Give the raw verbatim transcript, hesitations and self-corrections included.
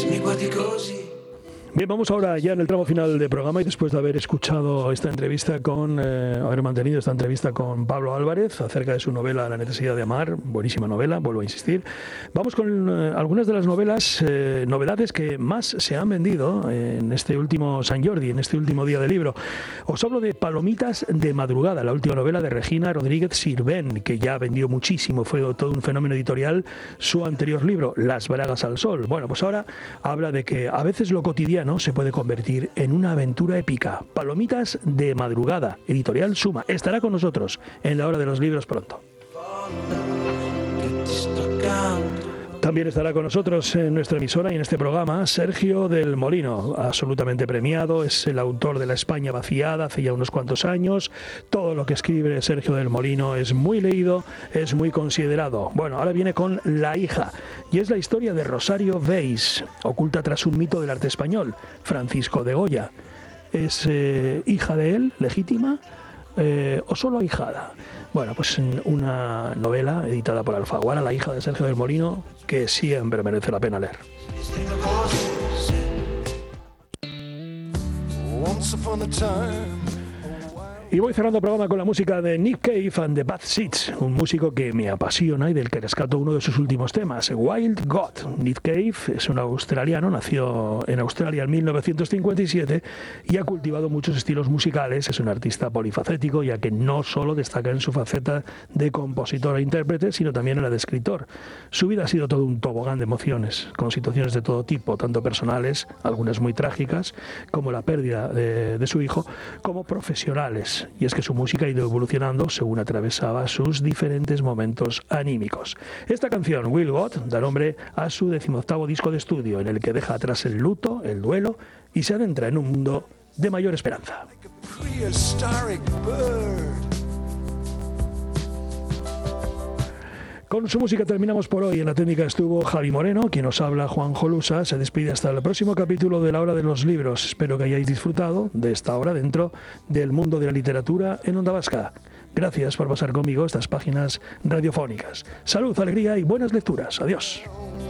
mi guardi così. Bien, vamos ahora ya en el tramo final del programa y después de haber escuchado esta entrevista con, eh, haber mantenido esta entrevista con Pablo Álvarez acerca de su novela La necesidad de amar, buenísima novela, vuelvo a insistir, vamos con eh, algunas de las novelas, eh, novedades que más se han vendido en este último San Jordi, en este último día del libro. Os hablo de Palomitas de madrugada, la última novela de Regina Rodríguez Sirvent, que ya vendió muchísimo, fue todo un fenómeno editorial su anterior libro, Las bragas al sol. Bueno, pues ahora habla de que a veces lo cotidiano se puede convertir en una aventura épica. Palomitas de madrugada, editorial Suma. Estará con nosotros en la hora de los libros pronto. También estará con nosotros en nuestra emisora y en este programa Sergio del Molino, absolutamente premiado, es el autor de La España vaciada hace ya unos cuantos años. Todo lo que escribe Sergio del Molino es muy leído, es muy considerado. Bueno, ahora viene con La hija, y es la historia de Rosario Veis, oculta tras un mito del arte español, Francisco de Goya. ¿Es eh, hija de él, legítima, eh, o solo ahijada? Bueno, pues una novela editada por Alfaguara, La hija de Sergio del Molino, que siempre merece la pena leer. Y voy cerrando el programa con la música de Nick Cave and the Bad Seeds, un músico que me apasiona y del que rescato uno de sus últimos temas, Wild God. Nick Cave es un australiano, nació en Australia en mil novecientos cincuenta y siete y ha cultivado muchos estilos musicales. Es un artista polifacético, ya que no solo destaca en su faceta de compositor e intérprete, sino también en la de escritor. Su vida ha sido todo un tobogán de emociones, con situaciones de todo tipo, tanto personales, algunas muy trágicas, como la pérdida de, de su hijo, como profesionales. Y es que su música ha ido evolucionando según atravesaba sus diferentes momentos anímicos. Esta canción, Wild God, da nombre a su decimoctavo disco de estudio, en el que deja atrás el luto, el duelo y se adentra en un mundo de mayor esperanza. Con su música terminamos por hoy. En la técnica estuvo Javi Moreno, quien nos habla Juanjo Lusa. Se despide hasta el próximo capítulo de La Hora de los Libros. Espero que hayáis disfrutado de esta hora dentro del mundo de la literatura en Onda Vasca. Gracias por pasar conmigo estas páginas radiofónicas. Salud, alegría y buenas lecturas. Adiós.